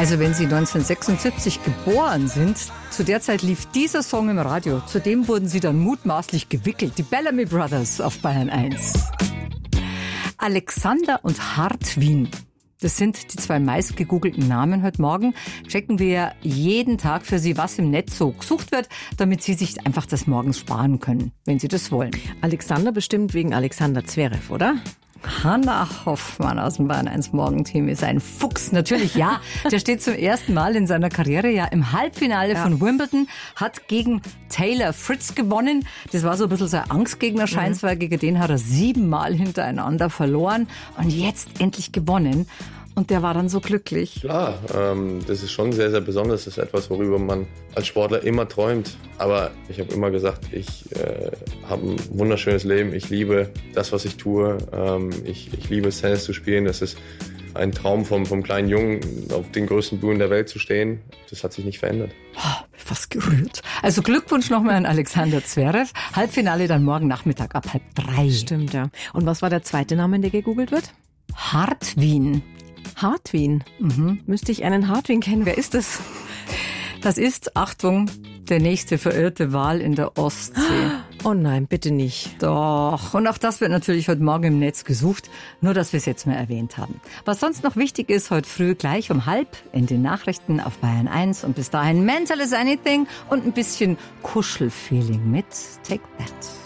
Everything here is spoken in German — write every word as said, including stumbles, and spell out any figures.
Also wenn Sie neunzehnhundertsechsundsiebzig geboren sind, zu der Zeit lief dieser Song im Radio. Zudem wurden Sie dann mutmaßlich gewickelt. Die Bellamy Brothers auf Bayern eins. Alexander und Hartwin. Das sind die zwei meist gegoogelten Namen heute Morgen. Checken wir jeden Tag für Sie, was im Netz so gesucht wird, damit Sie sich einfach das morgens sparen können, wenn Sie das wollen. Alexander bestimmt wegen Alexander Zverev, oder? Hannah Hoffmann aus dem Bayern eins Morgenteam ist ein Fuchs. Natürlich, ja. Der steht zum ersten Mal in seiner Karriere ja im Halbfinale ja. von Wimbledon, hat gegen Taylor Fritz gewonnen. Das war so ein bisschen sein Angstgegner, scheint's, mhm. weil gegen den hat er siebenmal hintereinander verloren und jetzt endlich gewonnen. Und der war dann so glücklich. Klar, ähm, das ist schon sehr, sehr besonders. Das ist etwas, worüber man als Sportler immer träumt. Aber ich habe immer gesagt, ich äh, habe ein wunderschönes Leben. Ich liebe das, was ich tue. Ähm, ich, ich liebe es, Tennis zu spielen. Das ist ein Traum vom, vom kleinen Jungen, auf den größten Bühnen der Welt zu stehen. Das hat sich nicht verändert. Oh, fast gerührt. Also Glückwunsch nochmal an Alexander Zverev. Halbfinale dann morgen Nachmittag ab halb drei. Stimmt, ja. Und was war der zweite Name, der gegoogelt wird? Hartwin. Hartwin? Mhm. Müsste ich einen Hartwin kennen. Wer ist das? Das ist, Achtung, der nächste verirrte Wal in der Ostsee. Oh nein, bitte nicht. Doch. Und auch das wird natürlich heute Morgen im Netz gesucht. Nur, dass wir es jetzt mal erwähnt haben. Was sonst noch wichtig ist, heute früh gleich um halb in den Nachrichten auf Bayern eins. Und bis dahin Mental is Anything und ein bisschen Kuschelfeeling mit Take That.